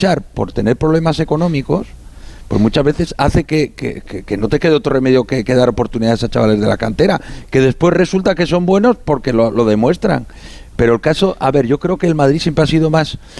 por tener problemas económicos, pues muchas veces hace que no te quede otro remedio que dar oportunidades a chavales de la cantera, que después resulta que son buenos porque lo demuestran. Pero el caso, a ver, yo creo que el Madrid siempre ha sido más